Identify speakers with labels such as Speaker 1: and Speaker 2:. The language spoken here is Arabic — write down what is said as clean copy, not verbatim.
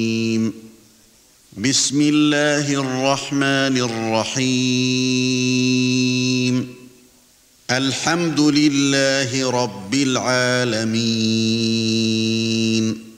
Speaker 1: بسم الله الرحمن الرحيم الحمد لله رب العالمين